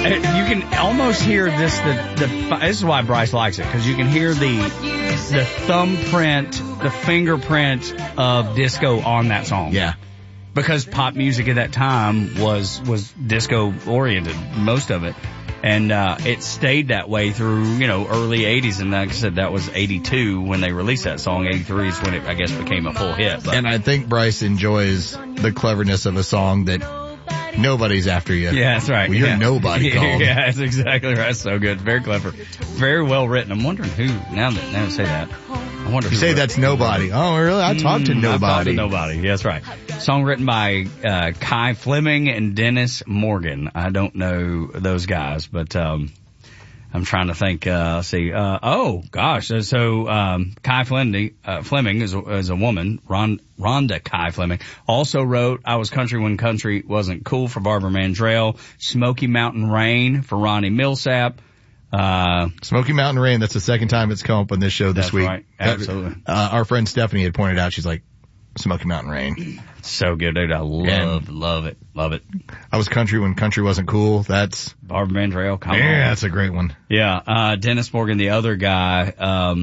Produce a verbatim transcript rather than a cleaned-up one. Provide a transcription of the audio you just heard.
It, you can almost hear this. The, the this is why Bryce likes it, because you can hear the the thumbprint, the fingerprint of disco on that song. Yeah. Because pop music at that time was was disco oriented, most of it, and uh it stayed that way through, you know, early eighties. And like I said, that was eighty-two when they released that song. eighty-three is when it, I guess, became a full hit. But. And I think Bryce enjoys the cleverness of a song that nobody's after you. Yeah, that's right. Well, you're yeah. nobody called. Yeah, that's exactly right. So good, very clever, very well written. I'm wondering who now that now I say that. I wonder You who say wrote that's nobody. Oh, really? I talked to Mm, I talked nobody. to nobody. Yeah, that's right. Song written by uh Kai Fleming and Dennis Morgan. I don't know those guys, but um I'm trying to think. Uh let's see. Uh oh gosh. So, so um Kai Fleming uh, Fleming is a, is a woman. Ron, Rhonda Kai Fleming also wrote "I Was Country When Country Wasn't Cool" for Barbara Mandrell, "Smoky Mountain Rain" for Ronnie Millsap. Uh, Smoky Mountain Rain, that's the second time it's come up on this show this that's week. Right. Absolutely. Uh, our friend Stephanie had pointed out, she's like, Smoky Mountain Rain. So good, dude. I love, And love it, love it. I Was Country When Country Wasn't Cool. That's Barbara Mandrell, come yeah, on. that's a great one. Yeah, uh, Dennis Morgan, the other guy, um,